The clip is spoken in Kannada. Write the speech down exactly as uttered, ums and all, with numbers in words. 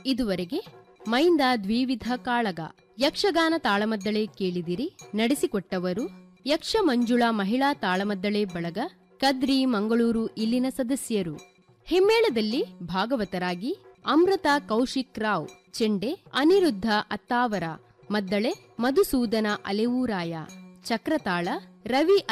ಇದುವರೆಗೆ ಮೈಂದ ದ್ವಿವಿಧ ಕಾಳಗ ಯಕ್ಷಗಾನ ತಾಳಮದ್ದಳೆ ಕೇಳಿದಿರಿ. ನಡೆಸಿಕೊಟ್ಟವರು ಯಕ್ಷ ಮಂಜುಳಾ ಮಹಿಳಾ ತಾಳಮದ್ದಳೆ ಬಳಗ, ಕದ್ರಿ, ಮಂಗಳೂರು ಇಲ್ಲಿನ ಸದಸ್ಯರು. ಹಿಮ್ಮೇಳದಲ್ಲಿ ಭಾಗವತರಾಗಿ ಅಮೃತ ಕೌಶಿಕ್ ರಾವ್, ಚೆಂಡೆ ಅನಿರುದ್ಧ ಅತ್ತಾವರ, ಮದ್ದಳೆ ಮಧುಸೂದನ ಅಲೆವೂರಾಯ, ಚಕ್ರತಾಳ ರವಿ